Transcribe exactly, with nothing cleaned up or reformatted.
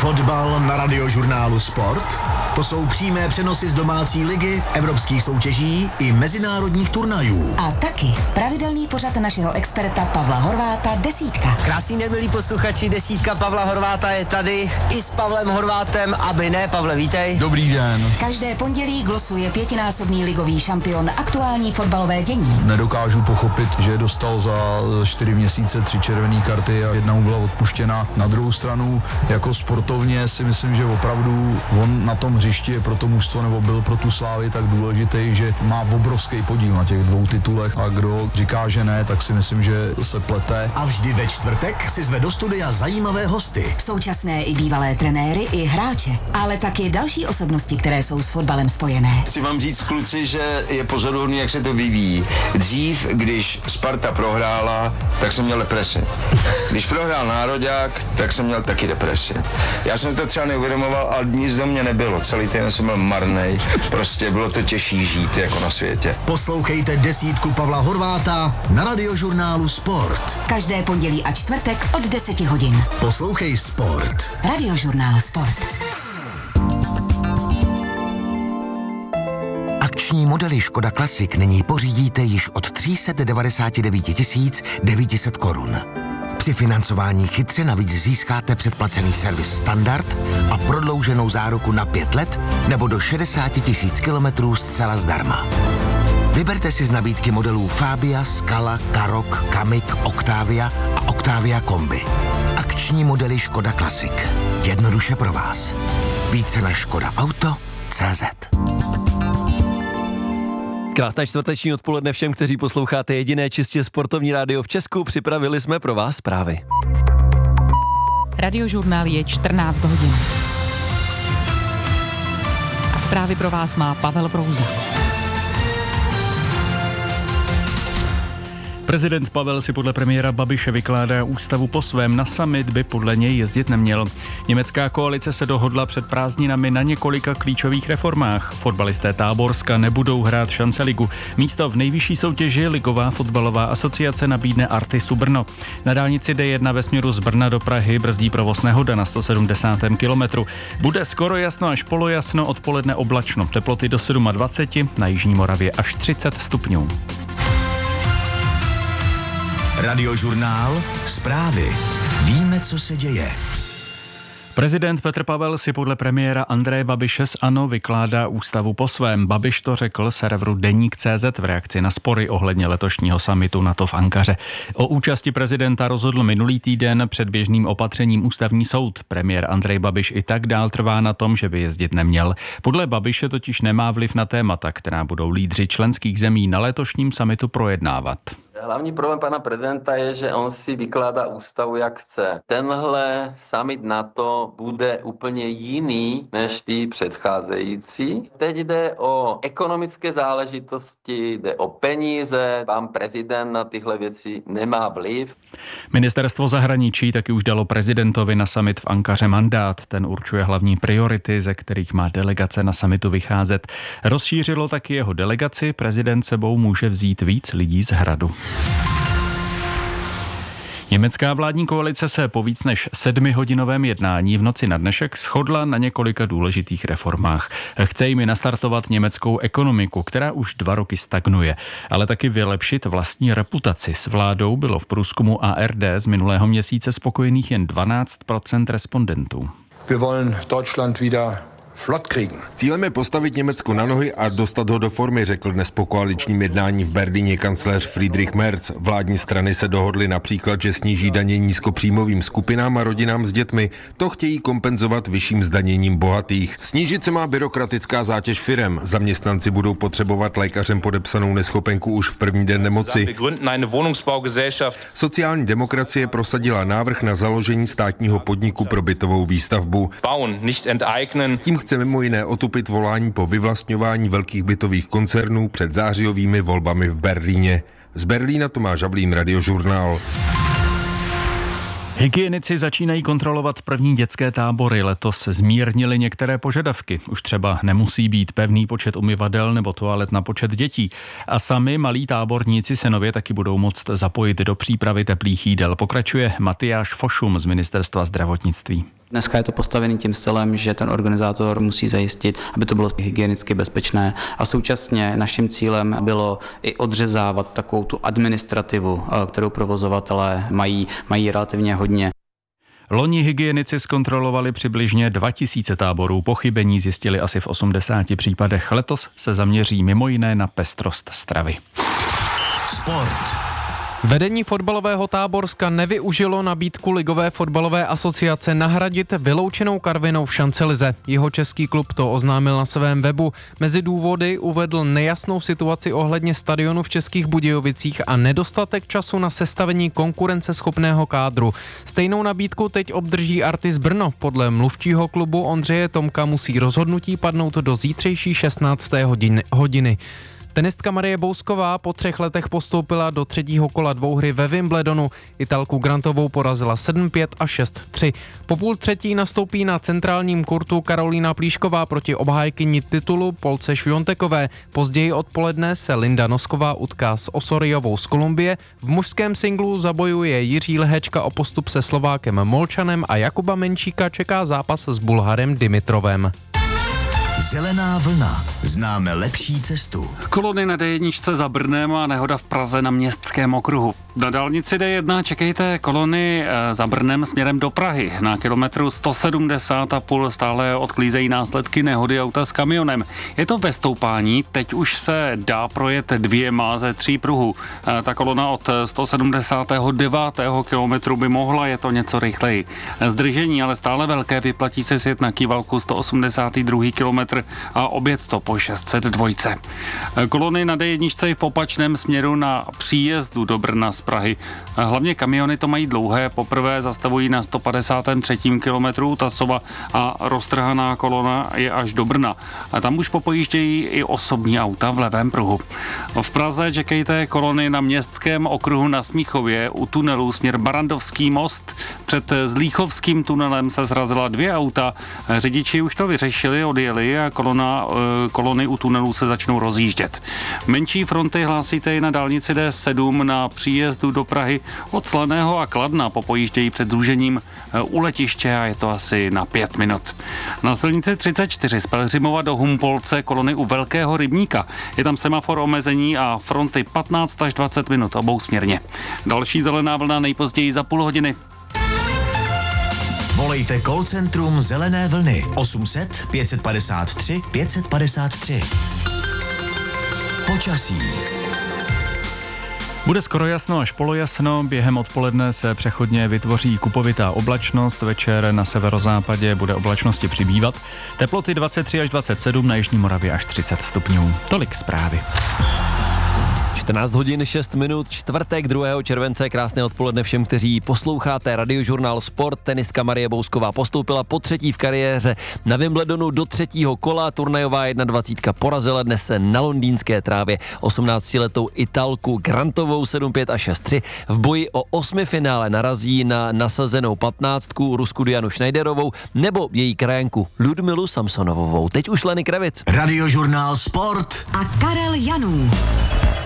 Fotbal na Radiožurnálu Sport? To jsou přímé přenosy z domácí ligy, evropských soutěží i mezinárodních turnajů. A taky pravidelný pořad našeho experta Pavla Horváta Desítka. Krásný den, milí posluchači, Desítka Pavla Horváta je tady i s Pavlem Horvátem, aby ne. Pavle, vítej. Dobrý den. Každé pondělí glosuje pětinásobný ligový šampion aktuální fotbalové dění. Nedokážu pochopit, že dostal za čtyři měsíce tři červené karty a jedna mu byla odpuštěna. Na druhou stranu, jako sportovně si myslím, že opravdu on na tom hřišti je pro to mužstvo nebo byl pro tu Slávy tak důležitý, že má obrovský podíl na těch dvou titulech a kdo říká, že ne, tak si myslím, že se plete. A vždy ve čtvrtek si zve do studia zajímavé hosty. Současné i bývalé trenéry i hráče, ale taky další osobnosti, které jsou s fotbalem spojené. Chci vám říct, kluci, že je pozoruhodný, jak se to vyvíjí. Dřív, když Sparta prohrála, tak jsem měl depresi. Když prohrál Nároďák, tak jsem měl taky depresi. Já jsem to třeba neuvědomoval, ale nic do mě nebylo. Celý týden jsem byl marnej. Prostě bylo to těžší žít jako na světě. Poslouchejte Desítku Pavla Horváta na Radiožurnálu Sport. Každé pondělí a čtvrtek od deseti hodin. Poslouchej Sport. Radiožurnál Sport. Akční modely Škoda Classic nyní pořídíte již od tři sta devadesát devět tisíc devět set korun. Při financování chytře navíc získáte předplacený servis standard a prodlouženou záruku na pět let nebo do šedesát tisíc kilometrů zcela zdarma. Vyberte si z nabídky modelů Fabia, Scala, Karoq, Kamiq, Octavia a Octavia Kombi. Akční modely Škoda Classic. Jednoduše pro vás. Více na škoda auto tečka cé zet. Krásné čtvrteční odpoledne všem, kteří posloucháte jediné čistě sportovní rádio v Česku. Připravili jsme pro vás zprávy. Radiožurnál je čtrnáct hodin. A zprávy pro vás má Pavel Brouza. Prezident Pavel si podle premiéra Babiše vykládá ústavu po svém. Na summit by podle něj jezdit neměl. Německá koalice se dohodla před prázdninami na několika klíčových reformách. Fotbalisté Táborska nebudou hrát Šanceligu. Místo v nejvyšší soutěži Ligová fotbalová asociace nabídne Artisu Brno. Na dálnici D jedna ve směru z Brna do Prahy brzdí provoz nehoda na sto sedmdesátém kilometru. Bude skoro jasno až polojasno, odpoledne oblačno. Teploty do dvacet sedm, na jižní Moravě až třicet stupňů. Radiožurnál Zprávy. Víme, co se děje. Prezident Petr Pavel si podle premiéra Andreje Babiše z ANO vykládá ústavu po svém. Babiš to řekl serveru Deník tečka cé zet v reakci na spory ohledně letošního summitu NATO v Ankaře. O účasti prezidenta rozhodl minulý týden předběžným opatřením ústavní soud. Premiér Andrej Babiš i tak dál trvá na tom, že by jezdit neměl. Podle Babiše totiž nemá vliv na témata, která budou lídři členských zemí na letošním summitu projednávat. Hlavní problém pana prezidenta je, že on si vykládá ústavu, jak chce. Tenhle summit NATO bude úplně jiný než ty předcházející. Teď jde o ekonomické záležitosti, jde o peníze. Pan prezident na tyhle věci nemá vliv. Ministerstvo zahraničí taky už dalo prezidentovi na summit v Ankaře mandát. Ten určuje hlavní priority, ze kterých má delegace na summitu vycházet. Rozšířilo taky jeho delegaci. Prezident sebou může vzít víc lidí z Hradu. Německá vládní koalice se po víc než sedmihodinovém jednání v noci na dnešek shodla na několika důležitých reformách. Chce jim nastartovat německou ekonomiku, která už dva roky stagnuje, ale taky vylepšit vlastní reputaci. S vládou bylo v průzkumu A R D z minulého měsíce spokojených jen dvanáct procent respondentů. Wir wollen Deutschland wieder flott kriegen. Cílem je postavit Německo na nohy a dostat ho do formy, řekl dnes po koaličním jednání v Berlíně kancléř Friedrich Merz. Vládní strany se dohodly například, že sníží daně nízkopříjmovým skupinám a rodinám s dětmi. To chtějí kompenzovat vyšším zdaněním bohatých. Snížit se má byrokratická zátěž firem. Zaměstnanci budou potřebovat lékařem podepsanou neschopenku už v první den nemoci. Sociální demokracie prosadila návrh na založení státního podniku pro bytovou výstavbu. Tím chce mimo jiné otupit volání po vyvlastňování velkých bytových koncernů před zářijovými volbami v Berlíně. Z Berlína Tomáš Havlín, Radiožurnál. Hygienici začínají kontrolovat první dětské tábory. Letos zmírnili některé požadavky. Už třeba nemusí být pevný počet umyvadel nebo toalet na počet dětí. A sami malí táborníci se nově taky budou moct zapojit do přípravy teplých jídel. Pokračuje Matyáš Fošum z Ministerstva zdravotnictví. Dneska je to postavený tím stylem, že ten organizátor musí zajistit, aby to bylo hygienicky bezpečné a současně naším cílem bylo i odřezávat takovou tu administrativu, kterou provozovatelé mají, mají relativně hodně. Loni hygienici zkontrolovali přibližně dva tisíce táborů. Pochybení zjistili asi v osmdesáti případech. Letos se zaměří mimo jiné na pestrost stravy. Sport. Vedení fotbalového Táborska nevyužilo nabídku Ligové fotbalové asociace nahradit vyloučenou Karvinou v šancelize. Jeho český klub to oznámil na svém webu. Mezi důvody uvedl nejasnou situaci ohledně stadionu v Českých Budějovicích a nedostatek času na sestavení konkurenceschopného kádru. Stejnou nabídku teď obdrží Artis Brno. Podle mluvčího klubu Ondřeje Tomka musí rozhodnutí padnout do zítřejší šestnácté hodiny. Tenistka Marie Bousková po třech letech postoupila do třetího kola dvouhry ve Wimbledonu. Italku Grantovou porazila sedm pět a šest tři. Po půl třetí nastoupí na centrálním kurtu Karolína Plíšková proti obhájkyni titulu Polce Šviontekové. Později odpoledne se Linda Nosková utká s Osoriovou z Kolumbie. V mužském singlu zabojuje Jiří Lehečka o postup se Slovákem Molčanem a Jakuba Menčíka čeká zápas s Bulharem Dimitrovem. Zelená vlna. Známe lepší cestu. Kolony na dé jedna za Brnem a nehoda v Praze na Městském okruhu. Na dálnici dé jedna čekejte kolony za Brnem směrem do Prahy. Na kilometru sto sedmdesát a půl stále odklízejí následky nehody auta s kamionem. Je to ve stoupání, teď už se dá projet dvěma ze tří pruhů. Ta kolona od sto sedmdesátého devátého kilometru by mohla, je to něco rychleji. Zdržení ale stále velké, vyplatí se sjet na Kývalku sto osmdesátý druhý kilometr a obět to po šest set dva. Kolony na dé jedna i v opačném směru na příjezdu do Brna z Prahy. Hlavně kamiony to mají dlouhé, poprvé zastavují na sto padesátém třetím kilometru Tasova a roztrhaná kolona je až do Brna. A tam už popojíždějí i osobní auta v levém pruhu. V Praze čekejte kolony na Městském okruhu na Smíchově u tunelu směr Barandovský most. Před Zlíchovským tunelem se zrazila dvě auta. Řidiči už to vyřešili, odjeli a kolona, kolony u tunelu se začnou rozjíždět. Menší fronty hlásíte i na dálnici dé sedm na příjezdu do Prahy od Slaného a Kladna. Popojíždějí před zúžením u letiště a je to asi na pět minut. Na silnici třicet čtyři z Pelhřimova do Humpolce kolony u Velkého Rybníka. Je tam semafor omezení a fronty patnáct až dvacet minut obousměrně. Další zelená vlna nejpozději za půl hodiny. Volejte call centrum Zelené vlny osm set pět padesát tři pět padesát tři. Počasí. Bude skoro jasno až polojasno, během odpoledne se přechodně vytvoří kupovitá oblačnost, večer na severozápadě bude oblačnosti přibývat, teploty dvacet tři až dvacet sedm, na jižní Moravě až třicet stupňů. Tolik zprávy. čtrnáct hodin šest minut, čtvrtek druhého července, krásné odpoledne všem, kteří posloucháte Radiožurnál Sport. Tenistka Marie Bousková postoupila po třetí v kariéře na Wimbledonu do třetího kola, turnajová dvacet jedna porazila dnes na londýnské trávě osmnáctiletou Italku Grantovou sedm pět a šest tři. V boji o osmifinále narazí na nasazenou patnáctku Rusku Dianu Schneiderovou nebo její krajanku Ludmilu Samsonovovou. Teď už Lenny Kravitz. Radiožurnál Sport a Karel Janů.